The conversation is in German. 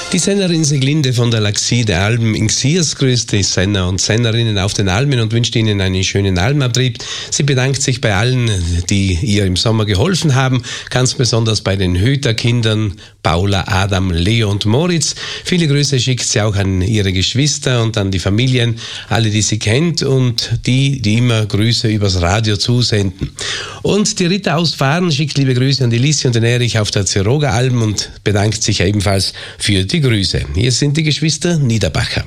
Die Sennerin Siglinde von der Laxie der Alben in Xiers grüßt die Senner und Sennerinnen auf den Almen und wünscht ihnen einen schönen Almabtrieb. Sie bedankt sich bei allen, die ihr im Sommer geholfen haben, ganz besonders bei den Hüterkindern Paula, Adam, Leo und Moritz. Viele Grüße schickt sie auch an ihre Geschwister und an die Familien, alle, die sie kennt und die immer Grüße übers Radio zusenden. Und die Rita aus Fahren schickt liebe Grüße an die Lissi und den Erich auf der Zeroga Alm und bedankt sich ebenfalls für die Grüße. Hier sind die Geschwister Niederbacher.